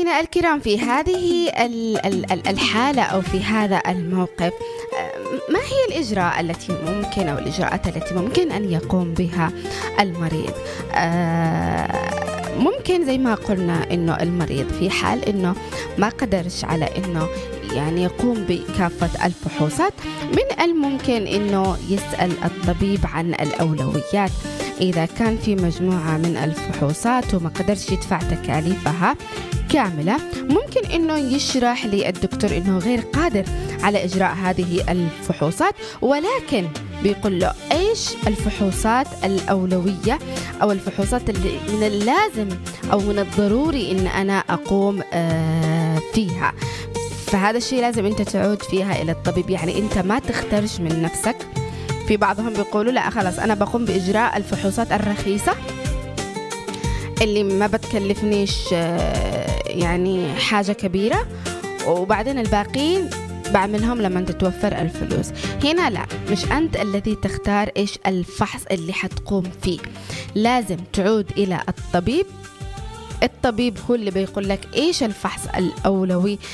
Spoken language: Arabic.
مستمعينا الكرام، في هذه الحالة أو في هذا الموقف، ما هي الإجراء التي ممكن أو الإجراءات التي ممكن أن يقوم بها المريض؟ ممكن زي ما قلنا إنه المريض في حال إنه ما قدرش على إنه يعني يقوم بكافة الفحوصات، من الممكن إنه يسأل الطبيب عن الأولويات. إذا كان في مجموعة من الفحوصات وما قدرش يدفع تكاليفها كاملة، ممكن إنه يشرح للدكتور إنه غير قادر على إجراء هذه الفحوصات، ولكن بيقول له إيش الفحوصات الأولوية أو الفحوصات اللي من اللازم أو من الضروري إن أنا أقوم فيها. فهذا الشيء لازم أنت تعود فيها إلى الطبيب، يعني أنت ما تخترش من نفسك. في بعضهم بيقولوا لا خلاص أنا بقوم بإجراء الفحوصات الرخيصة اللي ما بتكلفنيش يعني حاجة كبيرة، وبعدين الباقين بعملهم لما تتوفر الفلوس. هنا لا، مش أنت الذي تختار إيش الفحص اللي حتقوم فيه، لازم تعود إلى الطبيب. الطبيب هو اللي بيقول لك إيش الفحص الأولوي